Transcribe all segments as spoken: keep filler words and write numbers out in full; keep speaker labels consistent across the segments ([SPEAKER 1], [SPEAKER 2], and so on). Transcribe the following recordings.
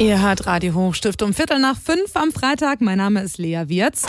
[SPEAKER 1] Ihr hört Radio Hochstift um Viertel nach fünf am Freitag. Mein Name ist Lea Wirz.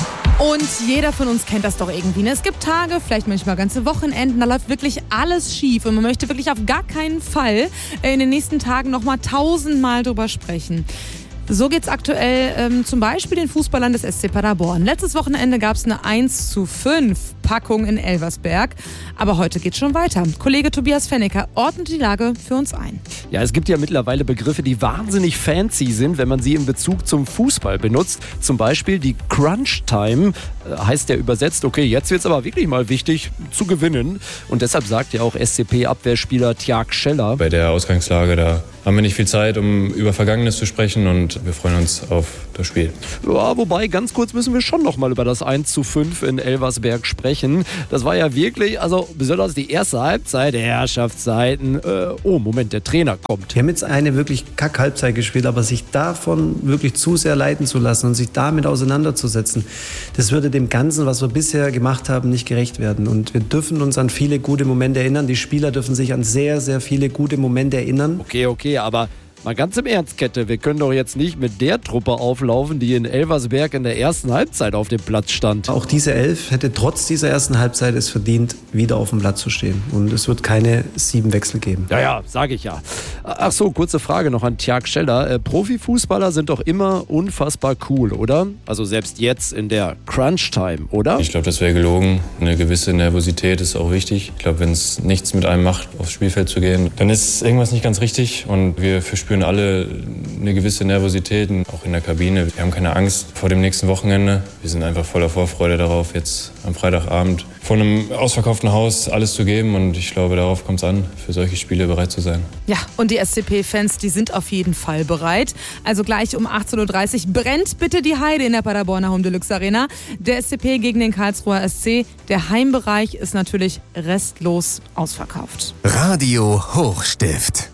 [SPEAKER 1] Und jeder von uns kennt das doch irgendwie. Ne? Es gibt Tage, vielleicht manchmal ganze Wochenenden, da läuft wirklich alles schief. Und man möchte wirklich auf gar keinen Fall in den nächsten Tagen nochmal tausendmal drüber sprechen. So geht's aktuell ähm, zum Beispiel den Fußballern des S C Paderborn. Letztes Wochenende gab es eine eins zu fünf Packung in Elversberg. Aber heute geht's schon weiter. Kollege Tobias Fennecker ordnet die Lage für uns ein.
[SPEAKER 2] Ja, es gibt ja mittlerweile Begriffe, die wahnsinnig fancy sind, wenn man sie in Bezug zum Fußball benutzt. Zum Beispiel die Crunch Time, äh, heißt ja übersetzt, okay, jetzt wird's aber wirklich mal wichtig zu gewinnen. Und deshalb sagt ja auch S C P-Abwehrspieler Tjag Scheller:
[SPEAKER 3] Bei der Ausgangslage, da haben wir nicht viel Zeit, um über Vergangenes zu sprechen, und wir freuen uns auf das Spiel.
[SPEAKER 2] Ja, wobei, ganz kurz müssen wir schon noch mal über das eins zu fünf in Elversberg sprechen. Das war ja wirklich, also besonders die erste Halbzeit, Herrschaftszeiten. Äh, oh, Moment, der Trainer kommt.
[SPEAKER 4] Wir haben jetzt eine wirklich Kack-Halbzeit gespielt, aber sich davon wirklich zu sehr leiten zu lassen und sich damit auseinanderzusetzen, das würde dem Ganzen, was wir bisher gemacht haben, nicht gerecht werden. Und wir dürfen uns an viele gute Momente erinnern. Die Spieler dürfen sich an sehr, sehr viele gute Momente erinnern.
[SPEAKER 2] Okay, okay, aber mal ganz im Ernst, Kette, wir können doch jetzt nicht mit der Truppe auflaufen, die in Elversberg in der ersten Halbzeit auf dem Platz stand.
[SPEAKER 4] Auch diese Elf hätte trotz dieser ersten Halbzeit es verdient, wieder auf dem Platz zu stehen. Und es wird keine sieben Wechsel geben.
[SPEAKER 2] Ja, ja, sage ich ja. Ach so, kurze Frage noch an Tjag Scheller. Äh, Profifußballer sind doch immer unfassbar cool, oder? Also selbst jetzt in der Crunch-Time, oder?
[SPEAKER 3] Ich glaube, das wäre gelogen. Eine gewisse Nervosität ist auch wichtig. Ich glaube, wenn es nichts mit einem macht, aufs Spielfeld zu gehen, dann ist irgendwas nicht ganz richtig. Und wir verspüren alle eine gewisse Nervosität, auch in der Kabine. Wir haben keine Angst vor dem nächsten Wochenende. Wir sind einfach voller Vorfreude darauf, jetzt am Freitagabend vor einem ausverkauften Haus alles zu geben. Und ich glaube, darauf kommt es an, für solche Spiele bereit zu sein.
[SPEAKER 1] Ja, und die S C P-Fans, die sind auf jeden Fall bereit. Also gleich um achtzehn Uhr dreißig brennt bitte die Heide in der Paderborner Home Deluxe Arena. Der S C P gegen den Karlsruher S C. Der Heimbereich ist natürlich restlos ausverkauft.
[SPEAKER 5] Radio Hochstift.